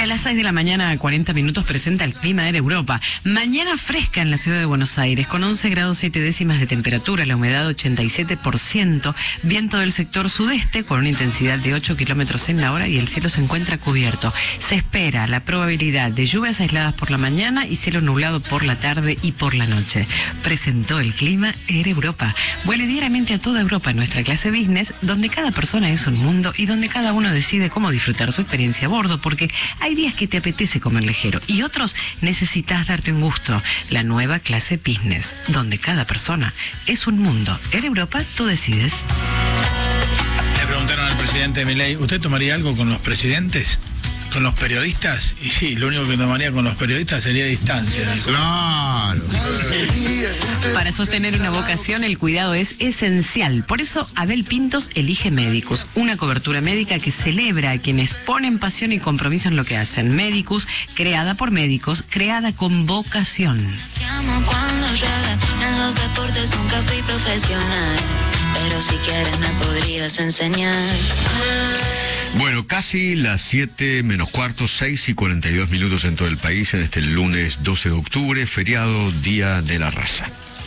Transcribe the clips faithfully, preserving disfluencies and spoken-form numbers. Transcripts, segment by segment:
las seis de la mañana, cuarenta minutos, presenta el clima de Europa. Mañana fresca en la ciudad de Buenos Aires, con once grados siete décimas de temperatura, la humedad ochenta y siete por ciento, viento del sector sudeste con una intensidad de ocho kilómetros en la hora y el cielo se encuentra cubierto. Se espera la probabilidad de lluvias aisladas por la mañana y cielo nublado por la tarde y por la noche. Presentó el clima Air Europa. Vuele diariamente a toda Europa en nuestra clase business, donde cada persona es un mundo y donde cada uno decide cómo disfrutar su experiencia a bordo, porque hay días que te apetece comer ligero y otros necesitas darte un gusto. La nueva clase business, donde cada persona es un mundo. En Europa tú decides. Le preguntaron al presidente Milei, ¿usted tomaría algo con los presidentes? ¿Con los periodistas? Y sí, lo único que tomaría con los periodistas sería distancia. Claro. Para sostener una vocación, el cuidado es esencial. Por eso, Abel Pintos elige Medicus, una cobertura médica que celebra a quienes ponen pasión y compromiso en lo que hacen. Medicus, creada por médicos, creada con vocación. Cuando llegué en los deportes nunca fui profesional, pero si quieres me podrías enseñar. Bueno, casi las siete menos cuarto, seis y cuarenta y dos minutos en todo el país en este lunes doce de octubre, feriado Día de la Raza.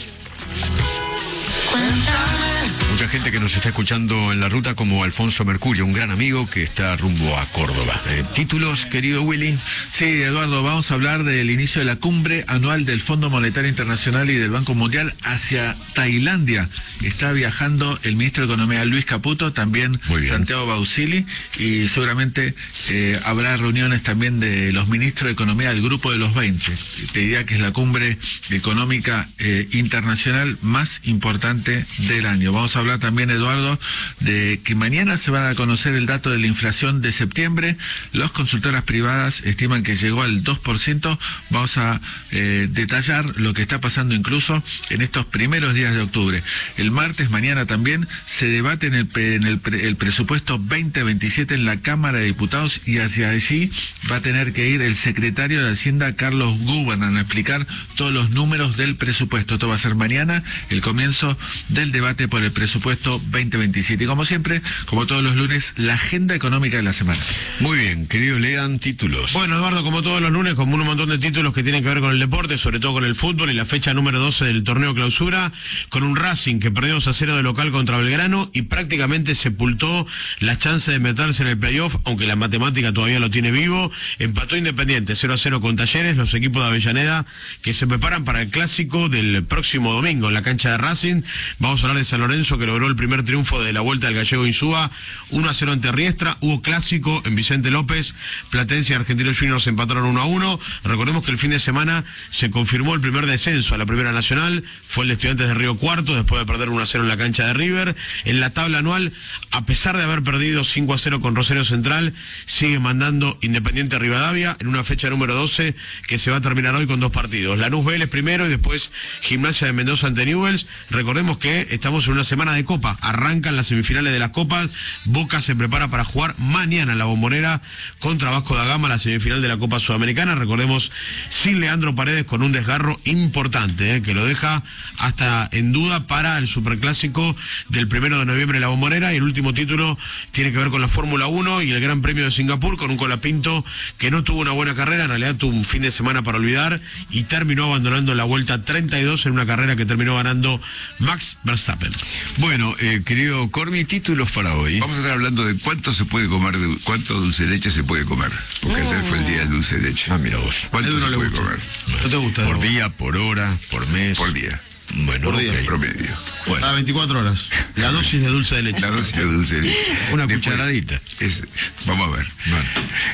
Mucha gente que nos está escuchando en la ruta, como Alfonso Mercurio, un gran amigo que está rumbo a Córdoba. Eh, ¿Títulos, querido Willy? Sí, Eduardo, vamos a hablar del inicio de la cumbre anual del Fondo Monetario Internacional y del Banco Mundial hacia Tailandia. Está viajando el ministro de Economía Luis Caputo, también Santiago Bausili, y seguramente eh, habrá reuniones también de los ministros de Economía del Grupo de los veinte. Te diría que es la cumbre económica eh, internacional más importante del año. Vamos a hablar también, Eduardo, de que mañana se va a conocer el dato de la inflación de septiembre. Las consultoras privadas estiman que llegó al dos por ciento. Vamos a eh, detallar lo que está pasando incluso en estos primeros días de octubre. El martes, mañana también, se debate en el, en el, el presupuesto veinte veintisiete en la Cámara de Diputados, y hacia allí va a tener que ir el secretario de Hacienda, Carlos Gubernán, a explicar todos los números del presupuesto. Esto va a ser mañana, el comienzo del debate por el presupuesto veinte veintisiete. Y como siempre, como todos los lunes, la agenda económica de la semana. Muy bien, queridos, lean títulos. Bueno, Eduardo, como todos los lunes, como un montón de títulos que tienen que ver con el deporte, sobre todo con el fútbol, y la fecha número doce del torneo clausura, con un Racing que perdió dos a cero de local contra Belgrano y prácticamente sepultó las chances de meterse en el playoff, aunque la matemática todavía lo tiene vivo. Empató Independiente cero a cero con Talleres, los equipos de Avellaneda que se preparan para el clásico del próximo domingo en la cancha de Racing. Vamos a hablar de San Lorenzo, que logró el primer triunfo de la vuelta del Gallego Insúa, uno a cero ante Riestra. Hubo clásico en Vicente López, Platense y Argentinos Juniors empataron uno a uno. Recordemos que el fin de semana se confirmó el primer descenso a la Primera Nacional, fue el de Estudiantes de Río Cuarto, después de perder uno a cero en la cancha de River. En la tabla anual, a pesar de haber perdido cinco a cero con Rosario Central, sigue mandando Independiente Rivadavia en una fecha número doce que se va a terminar hoy con dos partidos. Lanús Vélez primero y después Gimnasia de Mendoza ante Newell's. Recordemos que estamos en una semana de Copa, arrancan las semifinales de las Copas. Boca se prepara para jugar mañana en la Bombonera contra Vasco da Gama, la semifinal de la Copa Sudamericana. Recordemos, sin Leandro Paredes, con un desgarro importante, eh, que lo deja hasta en duda para el superclásico del primero de noviembre en la Bombonera. Y el último título tiene que ver con la Fórmula uno y el Gran Premio de Singapur, con un Colapinto que no tuvo una buena carrera, en realidad tuvo un fin de semana para olvidar y terminó abandonando la vuelta treinta y dos en una carrera que terminó ganando Max Verstappen. Bueno, eh, querido Cormi, títulos para hoy. Vamos a estar hablando de cuánto se puede comer, de, cuánto dulce de leche se puede comer, porque oh. ayer fue el día del dulce de leche. Ah, mira vos. ¿Cuánto no se le puede gusta. comer? ¿No te gusta? Por día, por hora, por mes. Por día. Bueno, por día. Okay. Promedio. Bueno. Cada veinticuatro horas. La dosis de dulce de leche. La dosis de dulce de leche. Una Después, cucharadita. Es, vamos a ver. Bueno.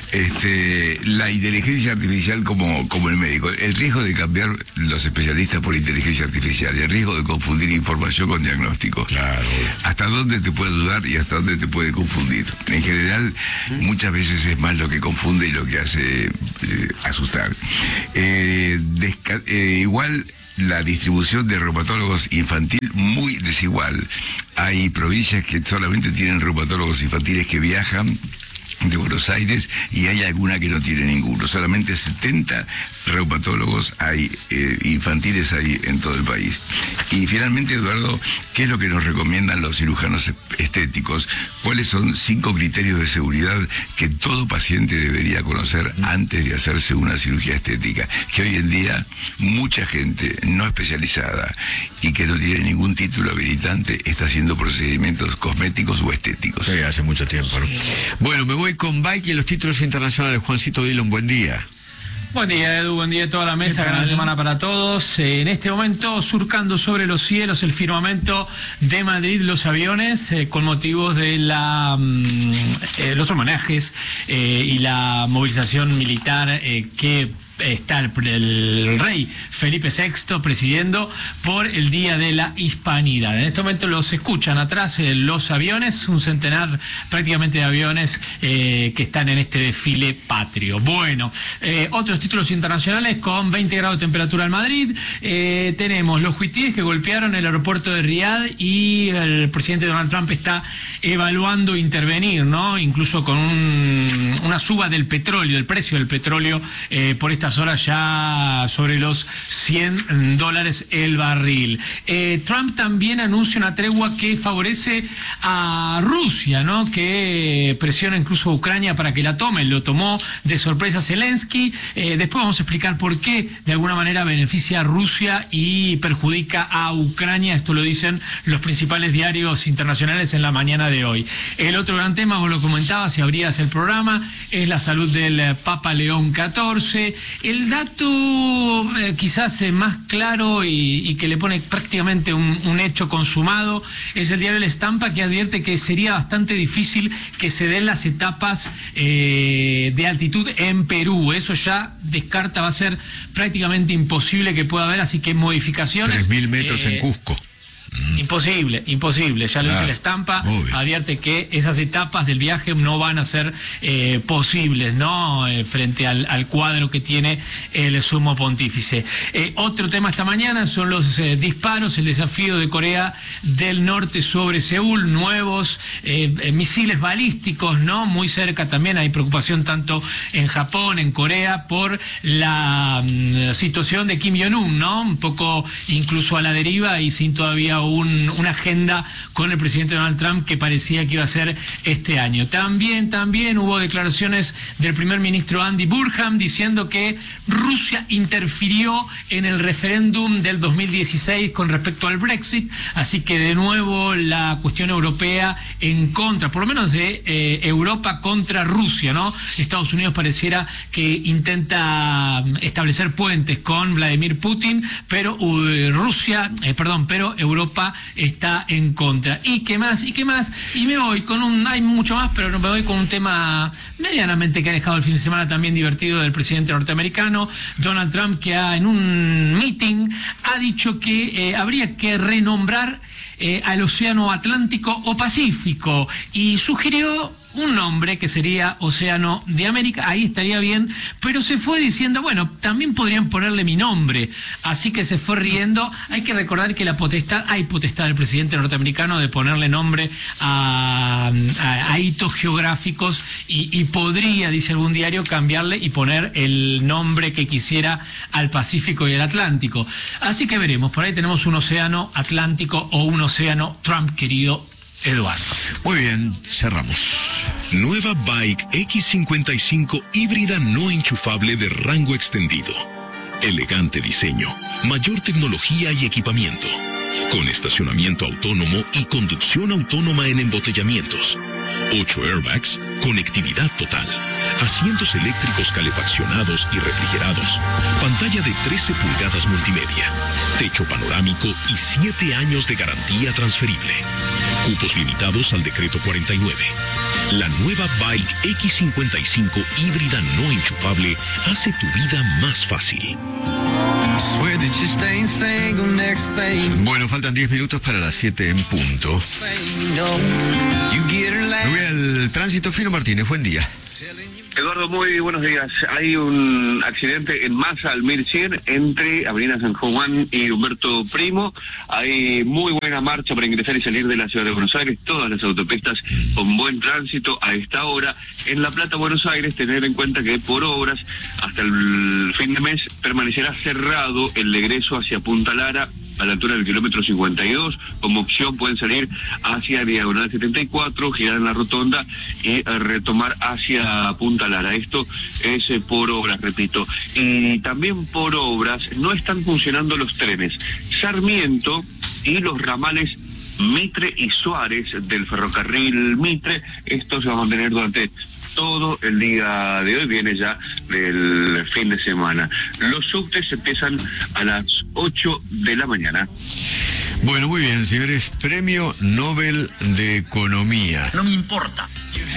Este, la inteligencia artificial como, como el médico. El riesgo de cambiar los especialistas por inteligencia artificial. El riesgo de confundir información con diagnóstico. Claro. Hasta dónde te puede ayudar y hasta dónde te puede confundir. En general, muchas veces es más lo que confunde y lo que hace eh, asustar. Eh, desca- eh, igual... La distribución de reumatólogos infantil muy desigual. Hay provincias que solamente tienen reumatólogos infantiles que viajan de Buenos Aires, y hay alguna que no tiene ninguno. Solamente setenta reumatólogos hay, eh, infantiles hay en todo el país. Y finalmente, Eduardo, ¿qué es lo que nos recomiendan los cirujanos estéticos? ¿Cuáles son cinco criterios de seguridad que todo paciente debería conocer antes de hacerse una cirugía estética? Que hoy en día mucha gente no especializada y que no tiene ningún título habilitante está haciendo procedimientos cosméticos o estéticos. Sí, hace mucho tiempo, ¿no? Bueno, me voy con Bike y los títulos internacionales. Juancito Dillon, buen día. Buen día, Edu, buen día a toda la mesa, gran semana para todos. Eh, en este momento, surcando sobre los cielos el firmamento de Madrid, los aviones, eh, con motivos de la, mm, eh, los homenajes eh, y la movilización militar eh, que está el, el rey Felipe sexto presidiendo por el Día de la Hispanidad. En este momento los escuchan atrás eh, los aviones, un centenar prácticamente de aviones eh, que están en este desfile patrio. Bueno, eh, otros títulos internacionales con veinte grados de temperatura en Madrid. Eh, tenemos los huitíes que golpearon el aeropuerto de Riad y el presidente Donald Trump está evaluando intervenir, ¿no? Incluso con un, una suba del petróleo, del precio del petróleo eh, por esta horas ya sobre los cien dólares el barril. Eh, Trump también anuncia una tregua que favorece a Rusia, ¿no? Que presiona incluso a Ucrania para que la tome. Lo tomó de sorpresa Zelensky. Eh, después vamos a explicar por qué de alguna manera beneficia a Rusia y perjudica a Ucrania. Esto lo dicen los principales diarios internacionales en la mañana de hoy. El otro gran tema, vos lo comentabas si abrías el programa, es la salud del Papa León catorce. El dato eh, quizás eh, más claro y, y que le pone prácticamente un, un hecho consumado es el diario La Estampa, que advierte que sería bastante difícil que se den las etapas eh, de altitud en Perú. Eso ya descarta, va a ser prácticamente imposible que pueda haber, así que modificaciones. tres mil metros eh, en Cusco. Imposible, imposible, ya lo dice La Estampa, obvio. Advierte que esas etapas del viaje no van a ser eh, posibles, ¿no? Eh, frente al, al cuadro que tiene el sumo pontífice. Eh, otro tema esta mañana son los eh, disparos, el desafío de Corea del Norte sobre Seúl, nuevos eh, eh, misiles balísticos, ¿no? Muy cerca también hay preocupación tanto en Japón, en Corea, por la mm, situación de Kim Jong-un, ¿no? Un poco incluso a la deriva y sin todavía Un, una agenda con el presidente Donald Trump que parecía que iba a ser este año. También, también hubo declaraciones del primer ministro Andy Burnham diciendo que Rusia interfirió en el referéndum del dos mil dieciséis con respecto al Brexit, así que de nuevo la cuestión europea en contra, por lo menos de eh, Europa contra Rusia, ¿no? Estados Unidos pareciera que intenta establecer puentes con Vladimir Putin, pero uh, Rusia, eh, perdón, pero Europa está en contra. ¿Y qué más? ¿Y qué más? Y me voy con un... Hay mucho más, pero me voy con un tema medianamente que ha dejado el fin de semana también divertido del presidente norteamericano, Donald Trump, que ha, en un meeting ha dicho que eh, habría que renombrar eh, al Océano Atlántico o Pacífico y sugirió un nombre que sería Océano de América, ahí estaría bien, pero se fue diciendo, bueno, también podrían ponerle mi nombre, así que se fue riendo. Hay que recordar que la potestad, hay potestad del presidente norteamericano de ponerle nombre a, a, a hitos geográficos y, y podría, dice algún diario, cambiarle y poner el nombre que quisiera al Pacífico y al Atlántico. Así que veremos, por ahí tenemos un Océano Atlántico o un Océano Trump querido Eduardo. Muy bien, cerramos. Nueva Bike X cincuenta y cinco híbrida no enchufable de rango extendido. Elegante diseño, mayor tecnología y equipamiento. Con estacionamiento autónomo y conducción autónoma en embotellamientos. ocho airbags, conectividad total. Asientos eléctricos calefaccionados y refrigerados. Pantalla de trece pulgadas multimedia. Techo panorámico y siete años de garantía transferible. Cupos limitados al decreto cuarenta y nueve. La nueva Bike X cincuenta y cinco híbrida no enchufable hace tu vida más fácil. Bueno, faltan diez minutos para las siete en punto. Me voy al tránsito. Fino Martínez, buen día. Eduardo, muy buenos días. Hay un accidente en Massa al mil cien entre Avenida San Juan y Humberto Primo. Hay muy buena marcha para ingresar y salir de la ciudad de Buenos Aires. Todas las autopistas con buen tránsito a esta hora. En La Plata, Buenos Aires, tener en cuenta que por obras hasta el fin de mes permanecerá cerrado el egreso hacia Punta Lara, a la altura del kilómetro cincuenta y dos. Como opción pueden salir hacia Diagonal setenta y cuatro, girar en la rotonda y eh, retomar hacia Punta Lara. Esto es eh, por obras, repito. Y también por obras no están funcionando los trenes Sarmiento y los ramales Mitre y Suárez del ferrocarril Mitre. Esto se va a mantener durante todo el día de hoy, viene ya del fin de semana. Los subtes empiezan a las ocho de la mañana. Bueno, muy bien, señores. Premio Nobel de Economía. No me importa.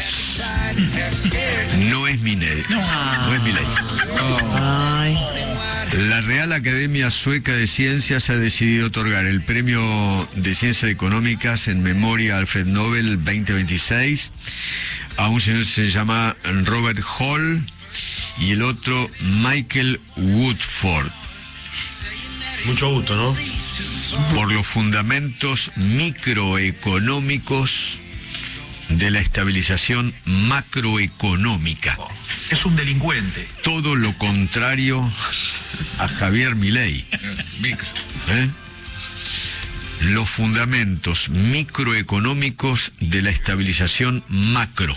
No es Milei. No, no es Milei. Ay. La Real Academia Sueca de Ciencias ha decidido otorgar el Premio de Ciencias Económicas en memoria a Alfred Nobel veinte veintiséis a un señor que se llama Robert Hall y el otro Michael Woodford. Mucho gusto, ¿no? Por los fundamentos microeconómicos de la estabilización macroeconómica. Es un delincuente. Todo lo contrario a Javier Milei. ¿Eh? Los fundamentos microeconómicos de la estabilización macro.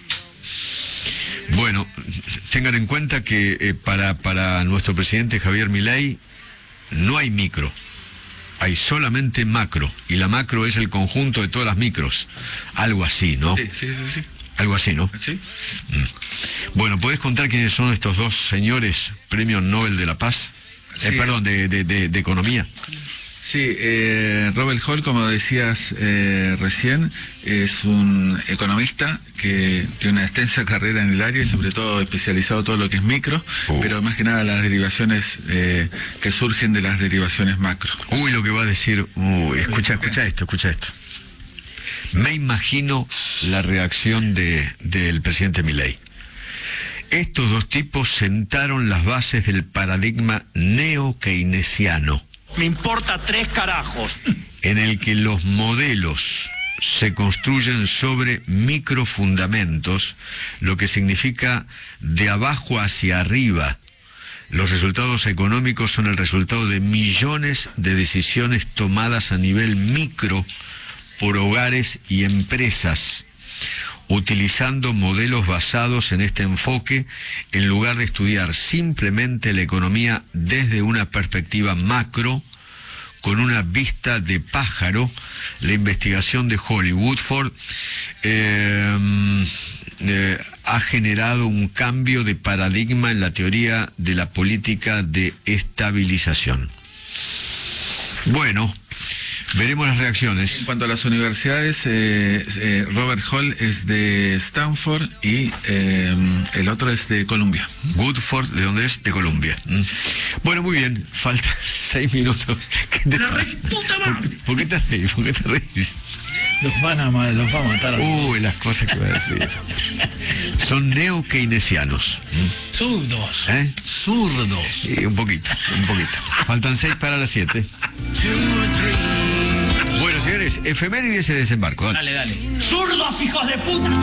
Bueno, tengan en cuenta que eh, para, para nuestro presidente Javier Milei no hay micro, hay solamente macro, y la macro es el conjunto de todas las micros, algo así, ¿no? Sí, sí, sí, sí. Algo así, ¿no? Sí. Mm. Bueno, ¿podés contar quiénes son estos dos señores Premios Nobel de la Paz? Sí. Eh, perdón, de, de, de, de Economía. Sí, eh, Robert Hall, como decías eh, recién, es un economista que tiene una extensa carrera en el área y sobre todo especializado en todo lo que es micro, uh. pero más que nada las derivaciones eh, que surgen de las derivaciones macro. Uy, lo que va a decir, uy, escucha, escucha esto, escucha esto. Me imagino la reacción de del presidente Milei. Estos dos tipos sentaron las bases del paradigma neo-keynesiano. Me importa tres carajos. En el que los modelos se construyen sobre microfundamentos, lo que significa de abajo hacia arriba. Los resultados económicos son el resultado de millones de decisiones tomadas a nivel micro por hogares y empresas, utilizando modelos basados en este enfoque en lugar de estudiar simplemente la economía desde una perspectiva macro, con una vista de pájaro. La investigación de Hall y Woodford eh, eh, ha generado un cambio de paradigma en la teoría de la política de estabilización. Bueno, veremos las reacciones. En cuanto a las universidades, eh, eh, Robert Hall es de Stanford y eh, el otro es de Columbia. Woodford, ¿de dónde es? De Columbia. Mm. Bueno, muy bien, faltan seis minutos. ¿Qué te ¡La pasa? puta madre! ¿Por qué te reís? ¿Por qué te reís? Los van a, los va a matar a todos. Uy, las cosas que voy a decir. Son neo-keynesianos. Zurdos. ¿Eh? Zurdos. Sí, un poquito, un poquito. Faltan seis para las siete. Bueno, señores, efemérides de desembarco. Dale, dale. ¡Zurdos, hijos de puta!